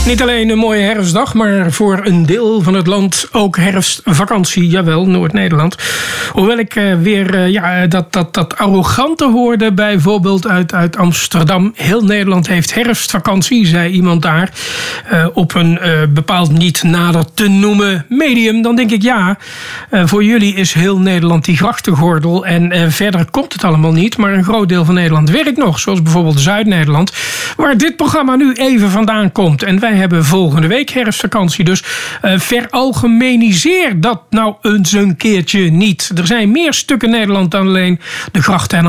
Niet alleen een mooie herfstdag, maar voor een deel van het land ook herfstvakantie. Jawel, Noord-Nederland. Hoewel ik weer dat arrogante hoorde, bijvoorbeeld uit Amsterdam. Heel Nederland heeft herfstvakantie, zei iemand daar. Op een bepaald niet nader te noemen medium. Dan denk ik voor jullie is heel Nederland die grachtengordel. En verder komt het allemaal niet. Maar een groot deel van Nederland werkt nog. Zoals bijvoorbeeld Zuid-Nederland. Waar dit programma nu even vandaan komt. En wij hebben volgende week herfstvakantie. Dus veralgemeniseer dat nou eens een keertje niet. Er zijn meer stukken Nederland dan alleen de grachten en